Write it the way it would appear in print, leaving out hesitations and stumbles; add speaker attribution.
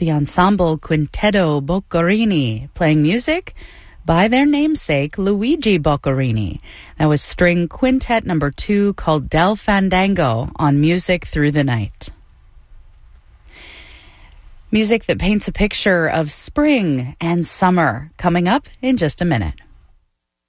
Speaker 1: the ensemble Quintetto Boccherini, playing music by their namesake, Luigi Boccherini. That was string quintet number 2 called Del Fandango on Music Through the Night. Music that paints a picture of spring and summer coming up in just a minute.